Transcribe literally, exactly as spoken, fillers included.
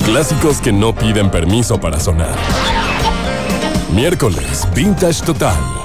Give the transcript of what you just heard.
Clásicos que no piden permiso para sonar. Miércoles Vintage Total.